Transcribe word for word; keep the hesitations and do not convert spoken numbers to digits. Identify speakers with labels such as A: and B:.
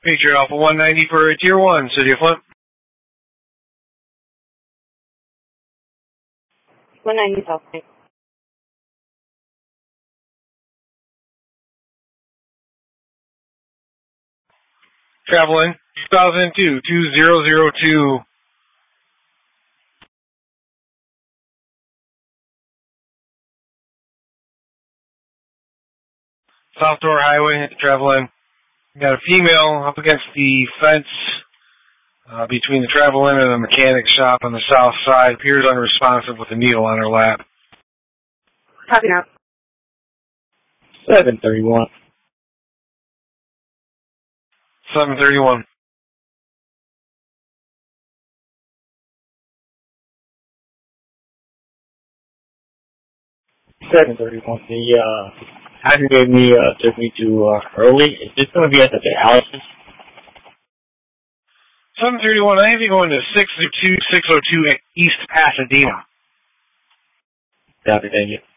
A: Patriot Alpha one ninety for Tier one, City of Flint.
B: one ninety South Point.
A: Traveling two thousand two, two zero zero two. South Door Highway, traveling. Got a female up against the fence uh, between the travel inn and the mechanic shop on the south side. Appears unresponsive with a needle on her lap.
B: Copy now.
C: seven thirty-one.
A: seven thirty-one.
C: seven thirty-one. The uh, passenger gave me uh, took me to uh, early. Is this going to be at the dialysis?
A: seven thirty-one. I have you going to six oh two, six oh two East Pasadena.
C: Copy, thank you.